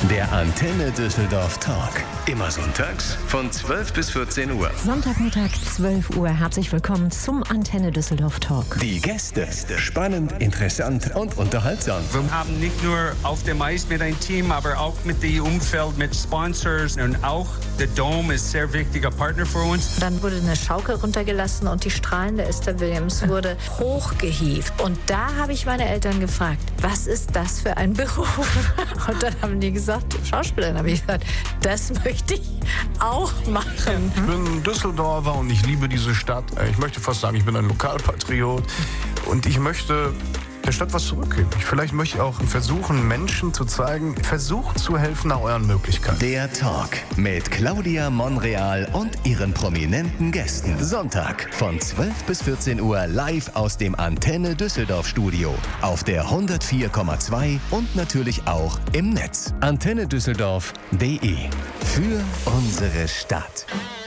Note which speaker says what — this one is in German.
Speaker 1: Der Antenne Düsseldorf Talk. Immer sonntags von 12 bis 14 Uhr.
Speaker 2: Sonntagmittag 12 Uhr. Herzlich willkommen zum Antenne Düsseldorf Talk.
Speaker 1: Die Gäste. Spannend, interessant und unterhaltsam.
Speaker 3: Wir haben nicht nur auf dem Eis mit einem Team, aber auch mit dem Umfeld, mit Sponsors. Und auch der Dome ist ein sehr wichtiger Partner für uns.
Speaker 4: Dann wurde eine Schaukel runtergelassen und die Strahlen der Esther Williams wurde hochgehievt. Und da habe ich meine Eltern gefragt, was ist das für ein Beruf? Und dann haben die gesagt, Schauspielerin. Habe ich gesagt, das möchte ich auch machen.
Speaker 5: Ich bin Düsseldorfer und ich liebe diese Stadt. Ich möchte fast sagen, ich bin ein Lokalpatriot und ich möchte der Stadt was zurückgeben. Vielleicht möchte ich auch versuchen, Menschen zu zeigen, versucht zu helfen nach euren Möglichkeiten.
Speaker 1: Der Talk mit Claudia Monreal und ihren prominenten Gästen. Sonntag von 12 bis 14 Uhr live aus dem Antenne Düsseldorf Studio. Auf der 104,2 und natürlich auch im Netz. AntenneDüsseldorf.de. Für unsere Stadt.